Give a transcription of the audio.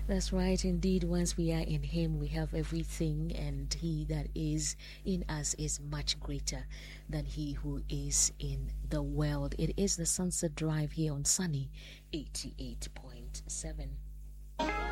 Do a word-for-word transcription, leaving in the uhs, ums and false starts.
That's right, indeed. Once we are in Him, we have everything, and He that is in us is much greater than He who is in the world. It is the Sunset Drive here on Sunny eighty-eight point seven.